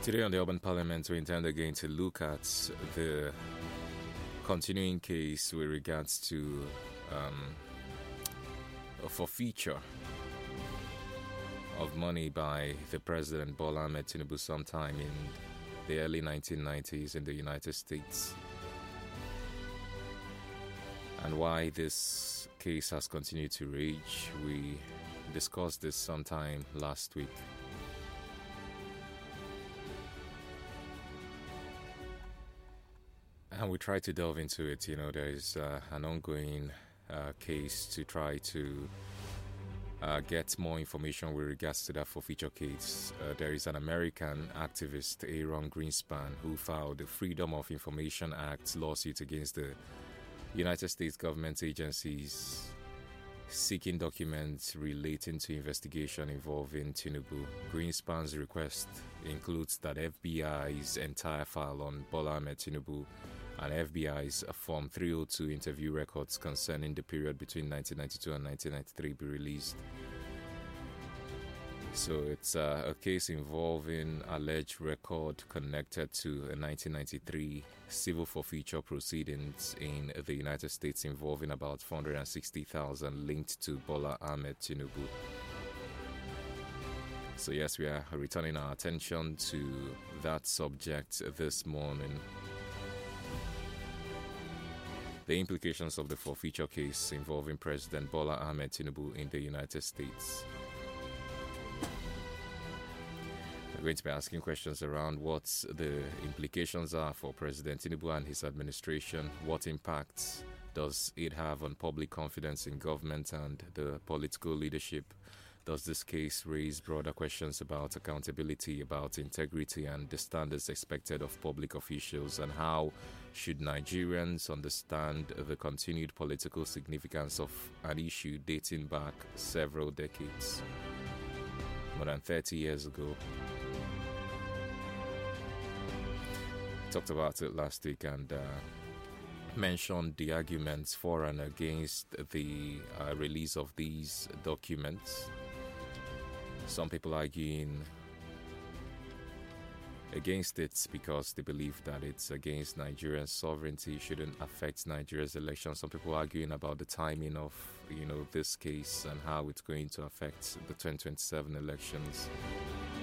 Today on the Urban Parliament, we intend again to look at the continuing case with regards to a forfeiture of money by the President Bola Ahmed Tinubu sometime in the early 1990s in the United States, and why this case has continued to rage. We discussed this sometime last week. And we try to delve into it. There is an ongoing case to try to get more information with regards to that forfeiture case. There is an American activist, Aaron Greenspan, who filed the Freedom of Information Act lawsuit against the United States government agencies seeking documents relating to investigation involving Tinubu. Greenspan's request includes that FBI's entire file on Bola Ahmed Tinubu and FBI's Form 302 interview records concerning the period between 1992 and 1993 be released. So it's a case involving alleged record connected to a 1993 civil forfeiture proceedings in the United States involving about 460,000 linked to Bola Ahmed Tinubu. So yes, we are returning our attention to that subject this morning. The implications of the forfeiture case involving President Bola Ahmed Tinubu in the United States. We're going to be asking questions around what the implications are for President Tinubu and his administration. What impacts does it have on public confidence in government and the political leadership? Does this case raise broader questions about accountability, about integrity, and the standards expected of public officials? And how should Nigerians understand the continued political significance of an issue dating back several decades, more than 30 years ago? Talked about it last week and mentioned the arguments for and against the release of these documents. Some people arguing against it because they believe that it's against Nigerian sovereignty, shouldn't affect Nigeria's election. Some people arguing about the timing of, this case and how it's going to affect the 2027 elections.